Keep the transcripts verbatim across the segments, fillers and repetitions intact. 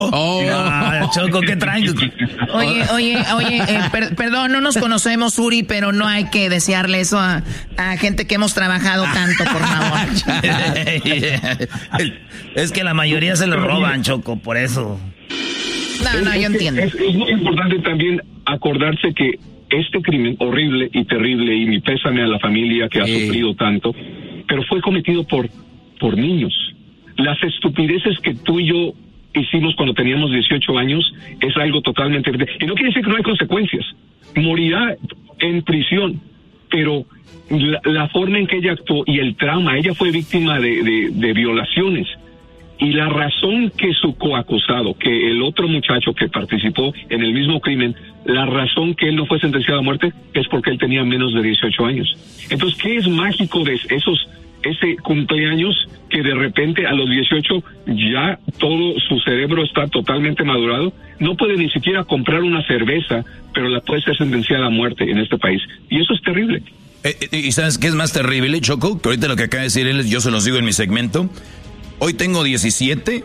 Oh, ah, Choco, ¿qué traes? Oye, oye, oye, eh, per, perdón, no nos conocemos, Uri, pero no hay que desearle eso a, a gente que hemos trabajado tanto, por favor. Es que la mayoría se lo roban, Choco, por eso. No, no, yo entiendo. Es, es muy importante también acordarse que este crimen horrible y terrible, y mi pésame a la familia que ha sí. sufrido tanto, pero fue cometido por, por niños. Las estupideces que tú y yo hicimos cuando teníamos dieciocho años es algo totalmente... Y no quiere decir que no hay consecuencias. Morirá en prisión, pero la, la forma en que ella actuó y el trauma, ella fue víctima de, de, de violaciones. Y la razón que su coacusado, que el otro muchacho que participó en el mismo crimen, la razón que él no fue sentenciado a muerte es porque él tenía menos de dieciocho años. Entonces, ¿qué es mágico de esos ese cumpleaños que de repente a los dieciocho ya todo su cerebro está totalmente madurado? No puede ni siquiera comprar una cerveza, pero la puede ser sentenciada a muerte en este país. Y eso es terrible. Eh, ¿Y sabes qué es más terrible, Choco? Que ahorita lo que acaba de decir él, yo se los digo en mi segmento. Hoy tengo diecisiete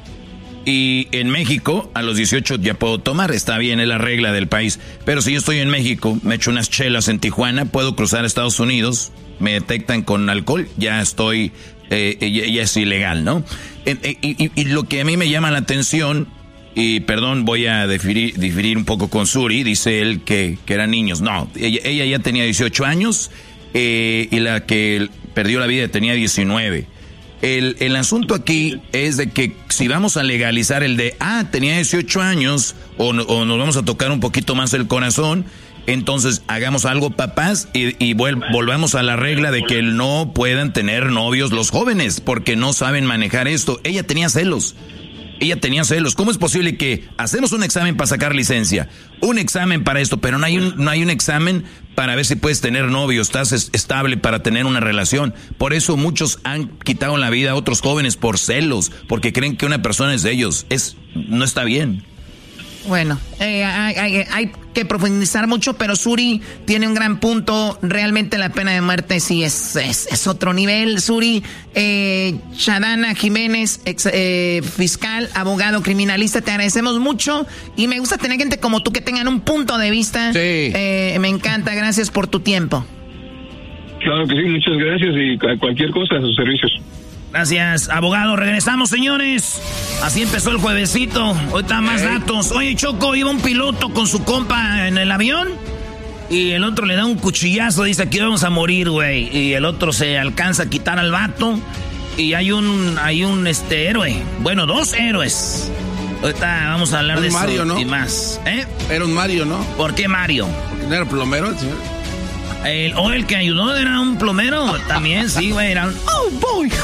y en México a los dieciocho ya puedo tomar, está bien, es la regla del país. Pero si yo estoy en México, me echo unas chelas en Tijuana, puedo cruzar a Estados Unidos, me detectan con alcohol, ya estoy, eh, ya, ya es ilegal, ¿no? Eh, eh, y, y lo que a mí me llama la atención, y perdón, voy a diferir, diferir un poco con Suri, dice él que, que eran niños. No, ella, ella ya tenía dieciocho años eh, y la que perdió la vida tenía diecinueve. El, el asunto aquí es de que si vamos a legalizar el de, ah, tenía dieciocho años, o, o nos vamos a tocar un poquito más el corazón, entonces hagamos algo, papás, y, y vuel, volvamos a la regla de que no puedan tener novios los jóvenes, porque no saben manejar esto. Ella tenía celos. Ella tenía celos. ¿Cómo es posible que hacemos un examen para sacar licencia? Un examen para esto, pero no hay un, no hay un examen para ver si puedes tener novio, estás estable para tener una relación. Por eso muchos han quitado la vida a otros jóvenes por celos, porque creen que una persona es de ellos. Es, no está bien. Bueno, eh, hay, hay, hay que profundizar mucho, pero Suri tiene un gran punto. Realmente la pena de muerte sí es, es, es otro nivel. Suri, eh, Shadana Jiménez, ex, eh, fiscal, abogado, criminalista, te agradecemos mucho. Y me gusta tener gente como tú que tengan un punto de vista. Sí. Eh, me encanta, gracias por tu tiempo. Claro que sí, muchas gracias y cualquier cosa a sus servicios. Gracias, abogado. Regresamos, señores. Así empezó el juevesito. Ahorita más datos. Oye, Choco, iba un piloto con su compa en el avión y el otro le da un cuchillazo. Dice, aquí vamos a morir, güey. Y el otro se alcanza a quitar al vato. Y hay un, hay un este héroe. Bueno, dos héroes. Ahorita vamos a hablar de eso Mario, ¿no? y más. ¿Eh? Era un Mario, ¿no? ¿Por qué Mario? Porque no era plomero el señor. El, o el que ayudó era un plomero. También, sí, güey. Era un, oh, boy.